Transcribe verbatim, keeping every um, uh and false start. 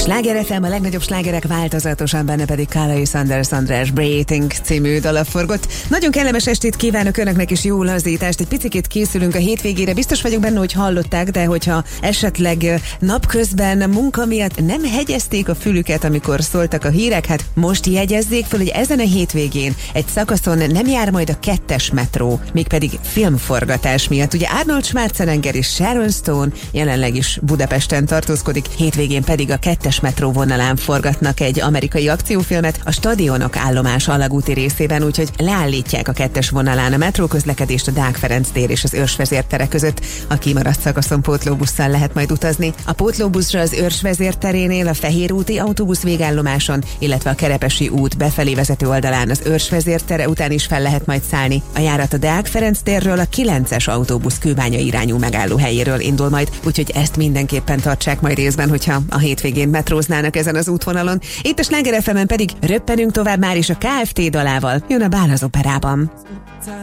Sláger ef em, a legnagyobb slágerek változatosan, benne pedig Kála és Sanders András Breathing című dala forgott. Nagyon kellemes estét kívánok önöknek, és jó lazítást. Egy picikét készülünk a hétvégére. Biztos vagyok benne, hogy hallották, de hogyha esetleg napközben munka miatt nem hegyezték a fülüket, amikor szóltak a hírek, hát most jegyezzék fel, hogy ezen a hétvégén egy szakaszon nem jár majd a kettes metró, mégpedig filmforgatás miatt. Ugye Arnold Schwarzenegger és Sharon Stone jelenleg is Budapesten tartózkodik, hétvégén pedig a kettes metró vonalán forgatnak egy amerikai akciófilmet a Stadionok állomás alagúti részében, úgyhogy leállítják a kettes vonalán a metróközlekedést a Deák Ferenc tér és az Őrsvezér tere között. A kimaradt szakaszon pótlóbusszal lehet majd utazni. A pótlóbuszra az Őrsvezér terénél, a Fehér úti autóbusz végállomáson, illetve a Kerepesi út befelé vezető oldalán az Őrsvezér tere után is fel lehet majd szállni. A járat a Deák Ferenc térről a kilences autóbusz Kőbánya irányú megállóhelyéről indul majd, úgyhogy ezt mindenképpen tartsák majd részben, hogyha a hétvégén metróznának ezen az útvonalon. Itt a Sláger ef emen pedig röppenünk tovább már is a ká ef té dalával. Jön a Bál az operában.